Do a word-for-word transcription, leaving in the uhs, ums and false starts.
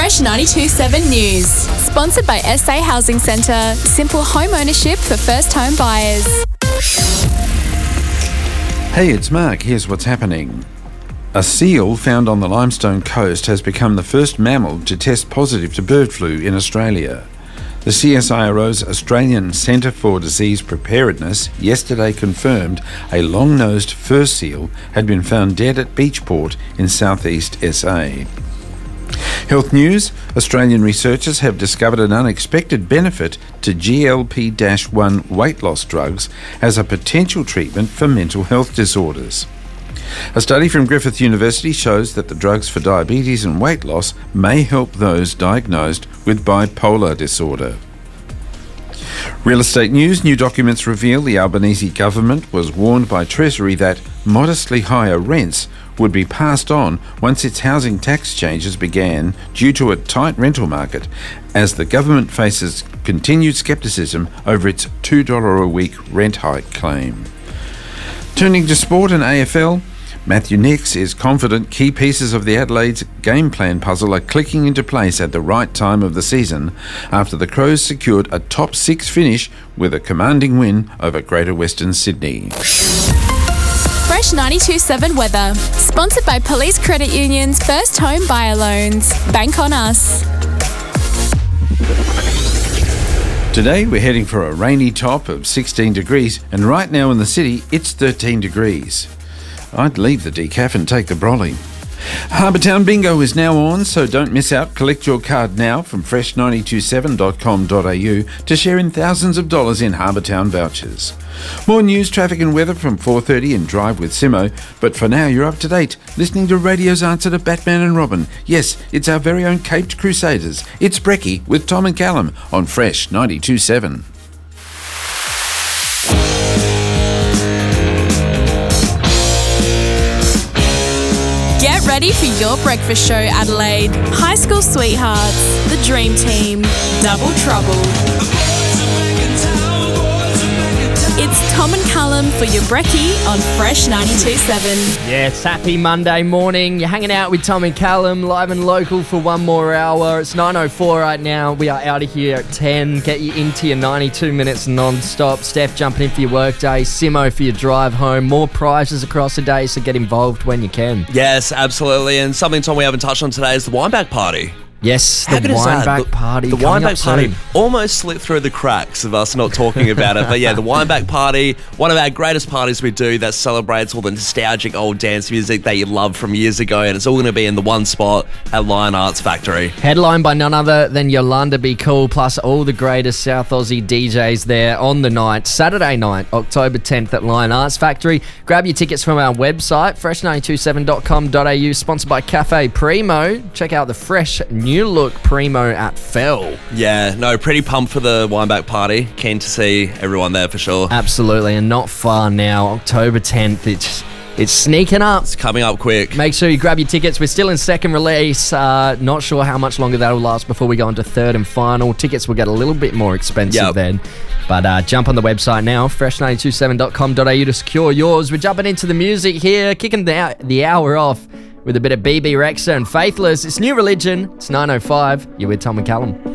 Fresh ninety-two point seven News. Sponsored by S A Housing Centre. Simple home ownership for first home buyers. Hey, it's Mark. Here's what's happening. A seal found on the Limestone Coast has become the first mammal to test positive to bird flu in Australia. The C S I R O's Australian Centre for Disease Preparedness yesterday confirmed a long-nosed fur seal had been found dead at Beachport in southeast S A. Health news: Australian researchers have discovered an unexpected benefit to G L P one weight loss drugs as a potential treatment for mental health disorders. A study from Griffith University shows that the drugs for diabetes and weight loss may help those diagnosed with bipolar disorder. Real estate news: new documents reveal the Albanese government was warned by Treasury that modestly higher rents would be passed on once its housing tax changes began due to a tight rental market, as the government faces continued scepticism over its two dollars a week rent hike claim. Turning to sport and A F L, Matthew Nicks is confident key pieces of the Adelaide's game plan puzzle are clicking into place at the right time of the season after the Crows secured a top six finish with a commanding win over Greater Western Sydney. Fresh ninety-two point seven weather. Sponsored by Police Credit Union's first home buyer loans. Bank on us. Today we're heading for a rainy top of sixteen degrees, and right now in the city it's thirteen degrees. I'd leave the decaf and take the brolly. Harbour Town Bingo is now on, so don't miss out. Collect your card now from fresh nine two seven dot com dot a u to share in thousands of dollars in Harbour Town vouchers. More news, traffic and weather from four thirty in Drive with Simo, but for now you're up to date, listening to radio's answer to Batman and Robin. Yes, it's our very own Caped Crusaders. It's Brekkie with Tom and Callum on Fresh ninety-two point seven. Get ready for your breakfast show, Adelaide. High School Sweethearts, The Dream Team, Double Trouble. It's Tom and Callum for your brekkie on Fresh ninety-two point seven. Yes, happy Monday morning. You're hanging out with Tom and Callum, live and local for one more hour. It's nine oh four right now. We are out of here at ten. Get you into your ninety-two minutes non-stop. Steph jumping in for your workday. Simo for your drive home. More prizes across the day, so get involved when you can. Yes, absolutely. And something, Tom, we haven't touched on today is the Wineback Party. Yes, How the good is that? Wineback The- Party. The coming Wineback up Party soon. almost slipped through the cracks of us not talking about it. But yeah, the Wineback Party, one of our greatest parties we do that celebrates all the nostalgic old dance music that you loved from years ago. And it's all going to be in the one spot at Lion Arts Factory. Headlined by none other than Yolanda Be Cool, plus all the greatest South Aussie D Js there on the night. Saturday night, October tenth at Lion Arts Factory. Grab your tickets from our website, fresh nine two seven dot com dot a u, sponsored by Cafe Primo. Check out the fresh new look Primo at Fell. Yeah, no, pretty pumped for the Wineback Party. Keen to see everyone there for sure. Absolutely, and not far now. October tenth, it's it's sneaking up. It's coming up quick. Make sure you grab your tickets. We're still in second release. Uh, not sure how much longer that'll last before we go into third and final. Tickets will get a little bit more expensive Yep. then. But uh, jump on the website now, fresh nine two seven dot com dot a u to secure yours. We're jumping into the music here, kicking the, the hour off with a bit of B B Rexa and Faithless. It's New Religion. It's nine oh five. You're with Tom and Callum.